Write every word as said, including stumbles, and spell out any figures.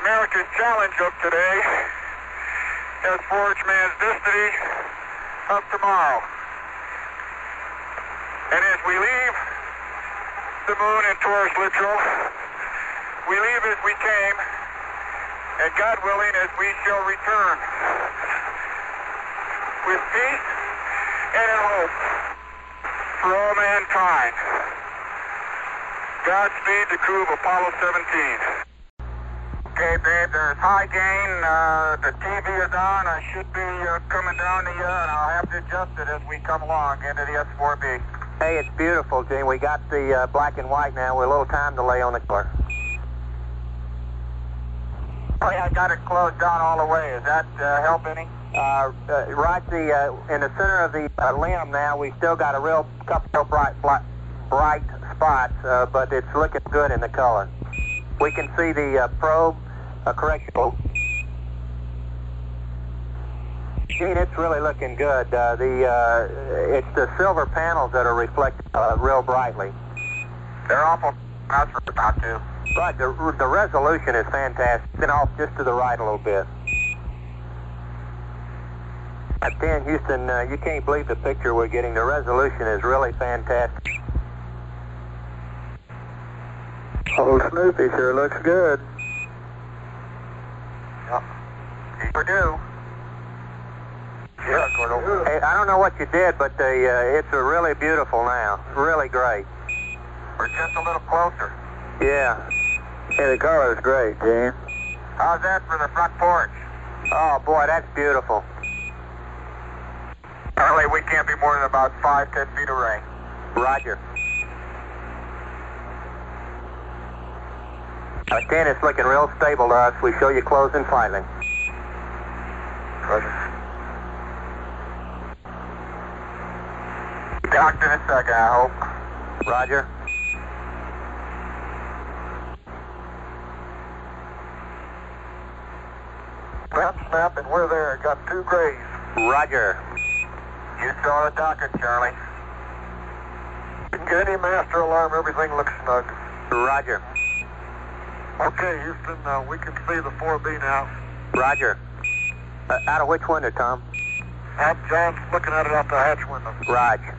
America's challenge of today has forged man's destiny of tomorrow. And as we leave the moon in Taurus Littrow, we leave as we came, and God willing, as we shall return, with peace and in hope for all mankind. Godspeed, the crew of Apollo seventeen. Okay, babe, there's high gain. Uh, the T V is on. I should be uh, coming down to you, and I'll have to adjust it as we come along into the S four B. Hey, it's beautiful, Gene. We got the uh, black and white now with a little time delay on the color. Oh, yeah, I got it closed down all the way. Does that uh, help any? Uh, uh, right the, uh, in the center of the uh, limb now, we still got a real couple of bright, bright, bright spots, uh, but it's looking good in the color. We can see the uh, probe, uh, correction. Gene, it's really looking good. Uh, the uh, it's the silver panels that are reflected uh, real brightly. They're awful. That's what about to. Right, the, the resolution is fantastic. And off just to the right a little bit. I tell you, Houston, uh, you can't believe the picture we're getting. The resolution is really fantastic. Oh, Snoopy sure looks good. Yep. Keep her due. Yeah, Gordo. Hey, I don't know what you did, but the, uh, it's a really beautiful now. Really great. We're just a little closer. Yeah. Hey, the color's great, Gene. How's that for the front porch? Oh, boy, that's beautiful. Apparently, we can't be more than about five, ten feet away. Roger. Again, it's looking real stable to us. We show you closing finally. Roger. Docked in a second, I hope. Roger. Map, snap, and we're there. Got two grays. Roger. You saw the docket, Charlie. Didn't get any master alarm. Everything looks snug. Roger. Okay, Houston, uh, we can see the four B now. Roger. Uh, out of which window, Tom? Hat John's looking at it out the hatch window. Roger.